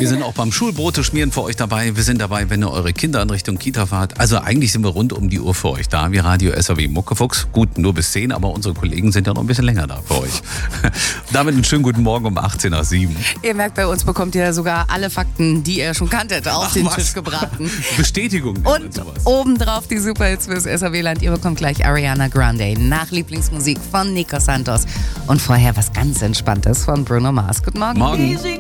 Wir sind auch beim Schulbrote schmieren für euch dabei. Wir sind dabei, wenn ihr eure Kinder in Richtung Kita fahrt. Also eigentlich sind wir rund um die Uhr für euch da. Wir Radio SAW Muckefuchs. Gut, nur bis 10, aber unsere Kollegen sind ja noch ein bisschen länger da für euch. Damit einen schönen guten Morgen um 18 nach 7. Ihr merkt, bei uns bekommt ihr sogar alle Fakten, die ihr schon kanntet, auf den Tisch gebraten. Bestätigung. Und obendrauf die Superhits fürs SAW-Land. Ihr bekommt gleich Ariana Grande nach Lieblingsmusik von Nico Santos. Und vorher was ganz Entspanntes von Bruno Mars. Guten Morgen. Morgen.